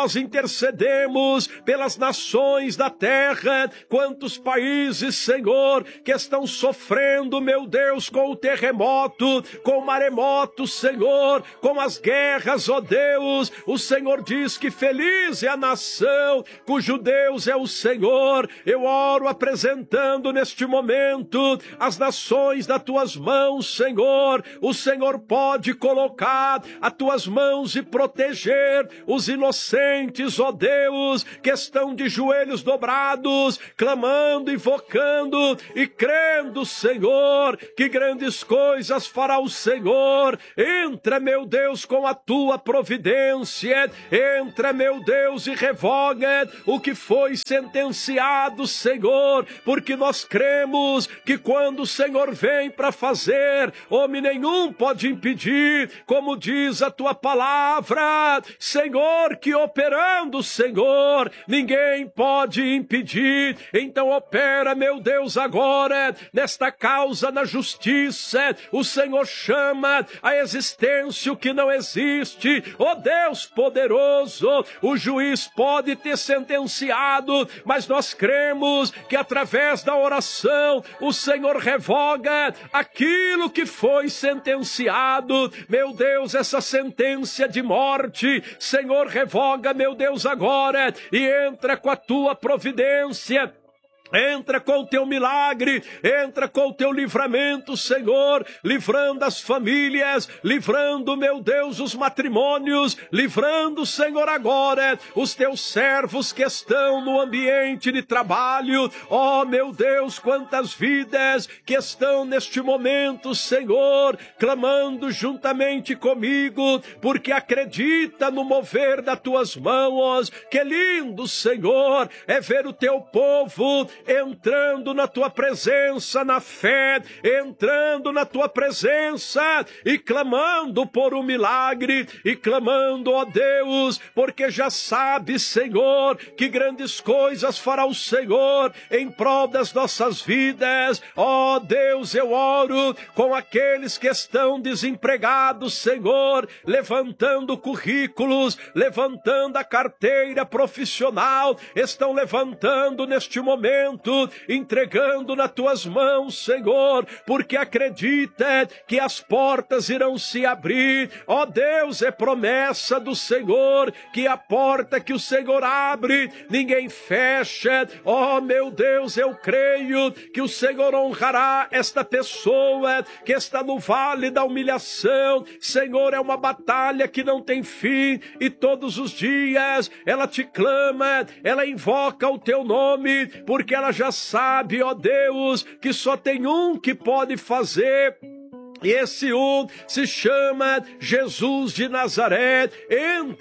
nós intercedemos pelas nações da terra, quantos países, Senhor, que estão sofrendo, meu Deus, com o terremoto, com o maremoto, Senhor, com as guerras, ó Deus. O Senhor diz que feliz é a nação cujo Deus é o Senhor. Eu oro apresentando neste momento as nações das tuas mãos, Senhor. O Senhor pode colocar as tuas mãos e proteger os inocentes, ó Deus, que estão de joelhos dobrados, clamando, invocando e crendo, Senhor, que grandes coisas fará o Senhor. Entra, meu Deus, com a tua providência. Entra, meu Deus, e revoga o que foi sentenciado, Senhor, porque nós cremos que quando o Senhor vem para fazer, homem nenhum pode impedir, como diz a tua palavra, Senhor, que operando, Senhor, ninguém pode impedir. Então opera, meu Deus, agora, nesta causa na justiça. O Senhor chama a existência o que não existe. Ó Deus poderoso, o juiz pode ter sentenciado, mas nós cremos que através da oração o Senhor revoga aquilo que foi sentenciado. Meu Deus, essa sentença de morte, Senhor, revoga, meu Deus, agora, e entra com a tua providência. Entra com o teu milagre, entra com o teu livramento, Senhor, livrando as famílias, livrando, meu Deus, os matrimônios, livrando, Senhor, agora os teus servos que estão no ambiente de trabalho. Oh, meu Deus, quantas vidas que estão neste momento, Senhor, clamando juntamente comigo, porque acredita no mover das tuas mãos. Que lindo, Senhor, é ver o teu povo entrando na tua presença na fé, entrando na tua presença e clamando por um milagre, e clamando, ó Deus, porque já sabe, Senhor, que grandes coisas fará o Senhor em prol das nossas vidas. Ó Deus, eu oro com aqueles que estão desempregados, Senhor, levantando currículos, levantando a carteira profissional, estão levantando neste momento, entregando nas tuas mãos, Senhor, porque acredita que as portas irão se abrir. Ó Deus, é promessa do Senhor que a porta que o Senhor abre, ninguém fecha. Ó meu Deus, eu creio que o Senhor honrará esta pessoa que está no vale da humilhação. Senhor, é uma batalha que não tem fim, e todos os dias ela te clama, ela invoca o teu nome, porque ela já sabe, ó Deus, que só tem um que pode fazer. E esse um se chama Jesus de Nazaré. Entra